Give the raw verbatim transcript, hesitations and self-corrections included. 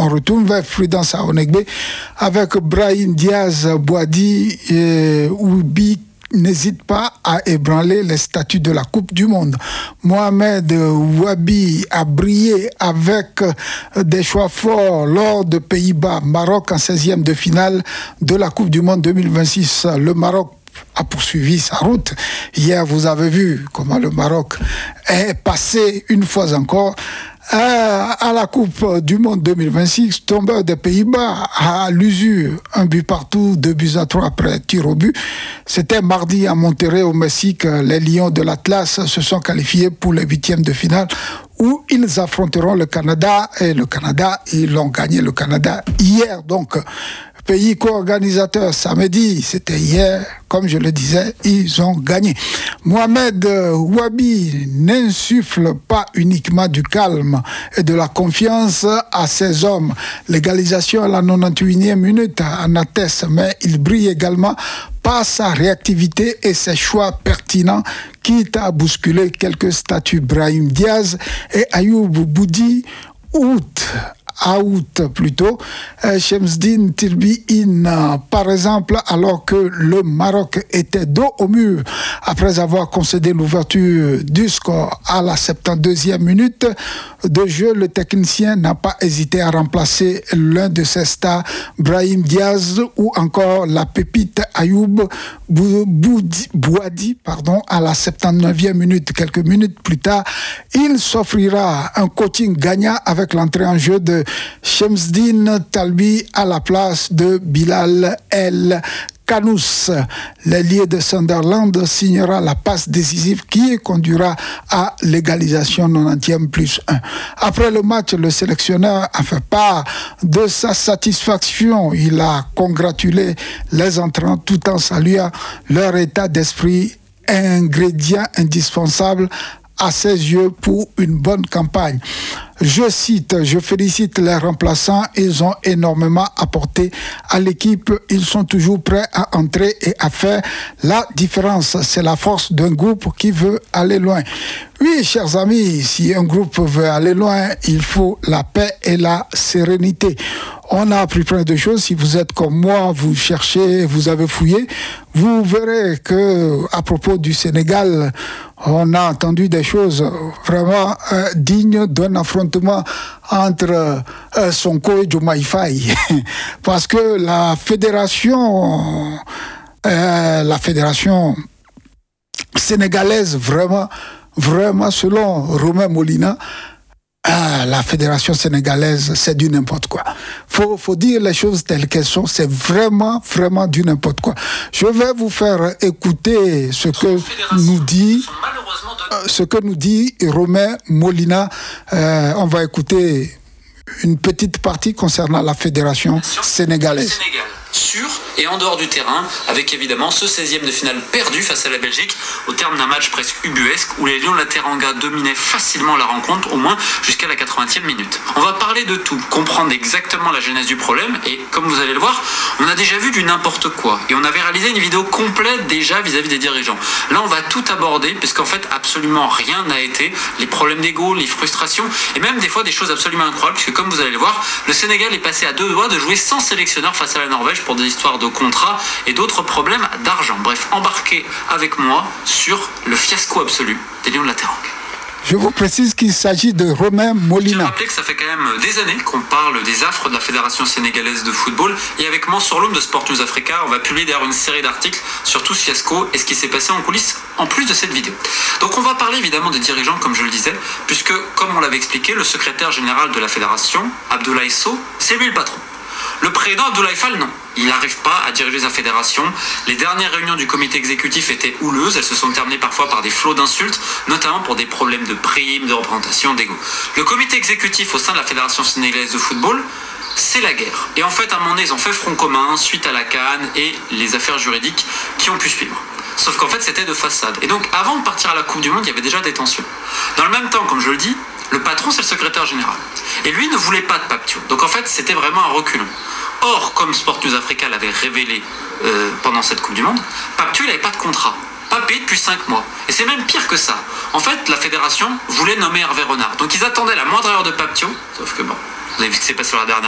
On retourne vers Prudence Aonegbe avec Brahim Diaz Boadi et Oubi n'hésite pas à ébranler les statuts de la Coupe du Monde. Mohamed Wabi a brillé avec des choix forts lors de Pays-Bas, Maroc en seizième de finale de la Coupe du Monde deux mille vingt-six. Le Maroc a poursuivi sa route. Hier, vous avez vu comment le Maroc est passé une fois encore à la Coupe du Monde deux mille vingt-six, tombeur des Pays-Bas à l'usure, un but partout, deux buts à trois après tir au but. C'était mardi à Monterrey au Mexique. Les Lions de l'Atlas se sont qualifiés pour les huitièmes de finale où ils affronteront le Canada. Et le Canada, ils l'ont gagné, le Canada, hier. Donc, pays co-organisateur samedi, c'était hier, comme je le disais, ils ont gagné. Mohamed Wabi n'insuffle pas uniquement du calme et de la confiance à ses hommes. L'égalisation à la quatre-vingt-dix-huitième minute en atteste, mais il brille également par sa réactivité et ses choix pertinents, quitte à bousculer quelques statuts. Brahim Diaz et Ayoub Boudi, out. out plutôt, euh, Shemsdine Tilbi in, euh, par exemple, alors que le Maroc était dos au mur après avoir concédé l'ouverture du score à la soixante-deuxième minute de jeu, le technicien n'a pas hésité à remplacer l'un de ses stars, Brahim Diaz, ou encore la pépite Ayoub Boudi, Boadi, pardon, à la soixante-dix-neuvième minute. Quelques minutes plus tard, il s'offrira un coaching gagnant avec l'entrée en jeu de Shemsdine Talbi à la place de Bilal El Kanous. L'ailier de Sunderland signera la passe décisive qui conduira à l'égalisation quatre-vingtième plus un. Après le match, le sélectionneur a fait part de sa satisfaction. Il a congratulé les entrants tout en saluant leur état d'esprit, ingrédient indispensable à ses yeux pour une bonne campagne. Je cite, je félicite les remplaçants, ils ont énormément apporté à l'équipe, ils sont toujours prêts à entrer et à faire la différence. C'est la force d'un groupe qui veut aller loin. Oui, chers amis, si un groupe veut aller loin, il faut la paix et la sérénité. On a appris plein de choses. Si vous êtes comme moi, vous cherchez, vous avez fouillé, vous verrez que à propos du Sénégal, on a entendu des choses vraiment euh, dignes d'un affrontement entre euh, Sonko et Diomaye Faye. Parce que la fédération, euh, la fédération sénégalaise, vraiment, vraiment, selon Romain Molina, Ah, la fédération sénégalaise, c'est du n'importe quoi. Faut, faut dire les choses telles qu'elles sont. C'est vraiment, vraiment du n'importe quoi. Je vais vous faire écouter ce que nous dit, euh, ce que nous dit Romain Molina. Euh, on va écouter une petite partie concernant la fédération sénégalaise. Sénégal. Sur et en dehors du terrain, avec évidemment ce seizième de finale perdu face à la Belgique au terme d'un match presque ubuesque où les Lions de la Teranga dominaient facilement la rencontre, au moins jusqu'à la quatre-vingtième minute. On va parler de tout, comprendre exactement la genèse du problème et comme vous allez le voir, on a déjà vu du n'importe quoi et on avait réalisé une vidéo complète déjà vis-à-vis des dirigeants. Là on va tout aborder puisqu'en fait absolument rien n'a été, les problèmes d'ego, les frustrations et même des fois des choses absolument incroyables puisque comme vous allez le voir, le Sénégal est passé à deux doigts de jouer sans sélectionneur face à la Norvège pour des histoires de contrats et d'autres problèmes d'argent. Bref, embarquez avec moi sur le fiasco absolu des Lions de la Teranga. Je vous précise qu'il s'agit de Romain Molina. Je rappelle que ça fait quand même des années qu'on parle des affres de la Fédération sénégalaise de football et avec Mansour Loum de Sport News Africa, on va publier d'ailleurs une série d'articles sur tout ce fiasco et ce qui s'est passé en coulisses en plus de cette vidéo. Donc on va parler évidemment des dirigeants comme je le disais, puisque comme on l'avait expliqué, le secrétaire général de la Fédération, Abdoulaye Sow, c'est lui le patron. Le président Abdoulaye Fall, non. Il n'arrive pas à diriger sa fédération. Les dernières réunions du comité exécutif étaient houleuses. Elles se sont terminées parfois par des flots d'insultes, notamment pour des problèmes de primes, de représentation, d'ego. Le comité exécutif au sein de la Fédération sénégalaise de football, c'est la guerre. Et en fait, à un moment donné, ils ont fait front commun suite à la CAN et les affaires juridiques qui ont pu suivre. Sauf qu'en fait, c'était de façade. Et donc, avant de partir à la Coupe du Monde, il y avait déjà des tensions. Dans le même temps, comme je le dis, le patron, c'est le secrétaire général. Et lui ne voulait pas de Pape Thiaw. Donc en fait, c'était vraiment un reculon. Or, comme Sport News Africa l'avait révélé euh, pendant cette Coupe du Monde, Pape Thiaw, il n'avait pas de contrat. Pas payé depuis cinq mois. Et c'est même pire que ça. En fait, la fédération voulait nommer Hervé Renard. Donc ils attendaient la moindre erreur de Pape Thiaw. Sauf que bon, vous avez vu ce qui s'est passé sur la dernière